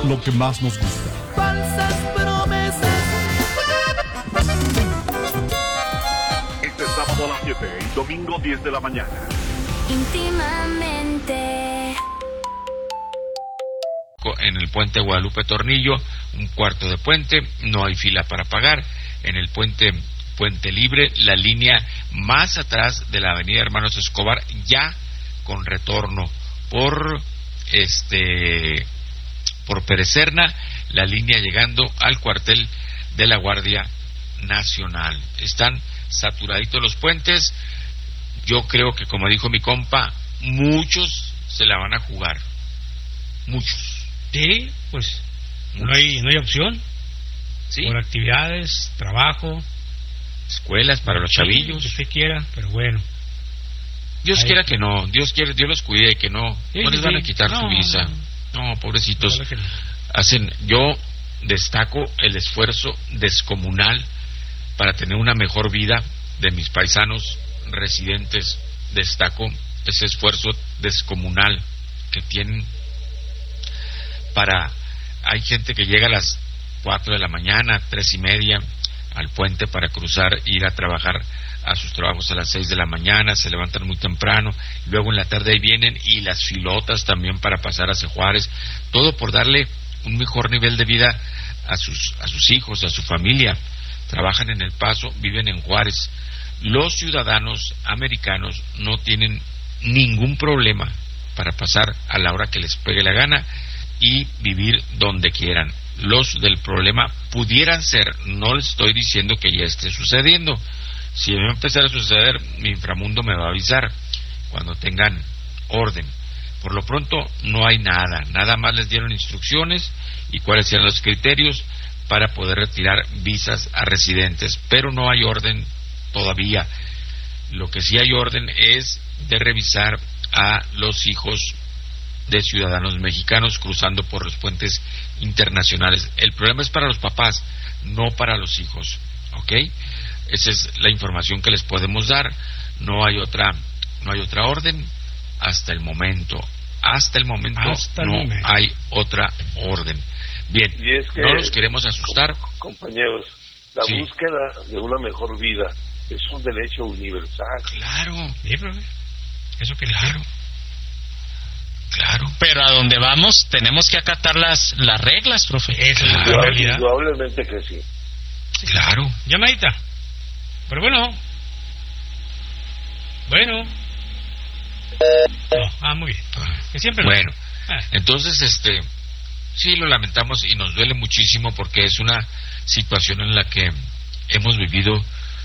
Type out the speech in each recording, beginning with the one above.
lo que más nos gusta. Falsas promesas. Este sábado a las 7 y domingo 10 de la mañana. Íntimamente. En el puente Guadalupe Tornillo, un cuarto de puente, no hay fila para pagar. En el puente Libre, la línea más atrás de la avenida Hermanos Escobar, ya con retorno por Pérez Serna, la línea llegando al cuartel de la Guardia Nacional. Están saturaditos los puentes. Yo creo que, como dijo mi compa, muchos se la van a jugar. Muchos. Sí, pues no hay opción. Sí. Por actividades, trabajo, escuelas para los chavillos. Lo que usted quiera, pero bueno. Dios quiera que no, Dios los cuide y que no les van a quitar su visa. No, pobrecitos. Yo destaco el esfuerzo descomunal para tener una mejor vida de mis paisanos residentes. Destaco ese esfuerzo descomunal que tienen hay gente que llega a las 4 de la mañana, 3:30 al puente para cruzar, ir a trabajar a sus trabajos a las 6 de la mañana, se levantan muy temprano, luego en la tarde ahí vienen, y las filotas también para pasar hacia Juárez, todo por darle un mejor nivel de vida a sus hijos, a su familia. Trabajan en El Paso, viven en Juárez. Los ciudadanos americanos no tienen ningún problema para pasar a la hora que les pegue la gana y vivir donde quieran. Los del problema pudieran ser, no les estoy diciendo que ya esté sucediendo. Si va a empezar a suceder, mi inframundo me va a avisar cuando tengan orden. Por lo pronto no hay nada más les dieron instrucciones y cuáles eran los criterios para poder retirar visas a residentes, pero no hay orden todavía. Lo que sí hay orden es de revisar a los hijos de ciudadanos mexicanos cruzando por los puentes internacionales. El problema es para los papás, no para los hijos, ¿ok? Esa es la información que les podemos dar. No hay otra orden hasta el momento. Hay otra orden. Bien, y es que, no los queremos asustar. Compañeros, la búsqueda de una mejor vida es un derecho universal. Claro. Sí, profe. Eso que Claro. Pero a donde vamos tenemos que acatar las reglas, profe. Esa es la realidad. Indudablemente que sí. Claro. Llamadita. Pero bueno. No. Muy bien. Que siempre bueno. Entonces, sí lo lamentamos y nos duele muchísimo porque es una situación en la que hemos vivido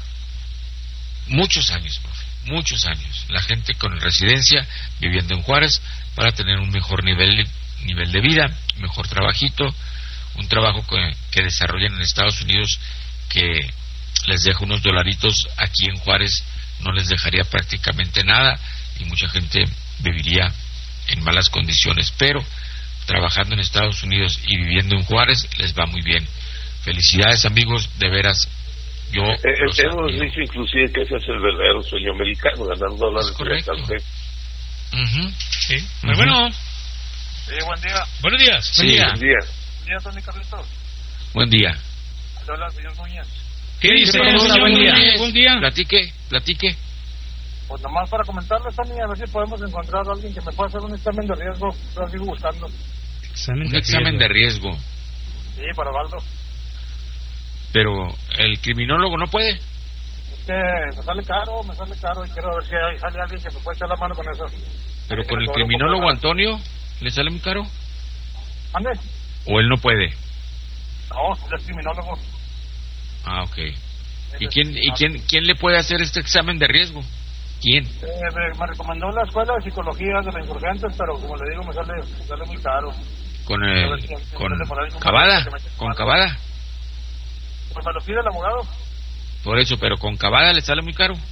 muchos años, profe. Muchos años. La gente con residencia viviendo en Juárez para tener un mejor nivel de vida, mejor trabajito, un trabajo que desarrollan en Estados Unidos que les deja unos dolaritos. Aquí en Juárez no les dejaría prácticamente nada y mucha gente viviría en malas condiciones, pero trabajando en Estados Unidos y viviendo en Juárez les va muy bien. Felicidades, amigos, de veras. Yo hemos dicho inclusive que ese es el verdadero sueño americano, ganar dólares. Correcto. Sí. Muy bueno. Sí, buen día. Buenos días. Sí. Buen día. Buen día, Tony Carlitos. Buen día. Hola, señor Núñez. ¿Qué dice? Buen día. Platique. Pues nomás para comentarle, Tony, a ver si podemos encontrar a alguien que me pueda hacer un examen de riesgo. Lo sigo buscando. Un examen de riesgo. Sí, para Valdo. Pero el criminólogo no puede. Es que me sale caro y quiero ver si sale alguien que me pueda echar la mano con eso. Pero con el criminólogo Antonio, ¿le sale muy caro? ¿Ande? ¿O él no puede? No, él es criminólogo. Ah, ok. ¿Y quién le puede hacer este examen de riesgo? ¿Quién? Me recomendó la escuela de psicología de los insurgentes, pero como le digo, me sale muy caro. ¿Con Cavada? ¿Con Cavada? Pues me lo pide el abogado. Por eso, pero con Cavada le sale muy caro.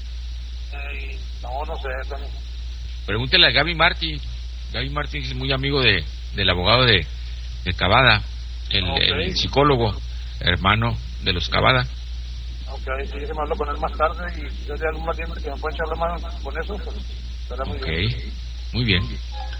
No sé, Tony. Pregúntele a Gaby Martí. Gaby Martí es muy amigo del abogado de Cavada, el psicólogo, hermano de los Cavada. Ok, sí, se me habló con él más tarde y yo de algún tiempo que me puede echar la mano con eso, pues será muy bien. Muy bien.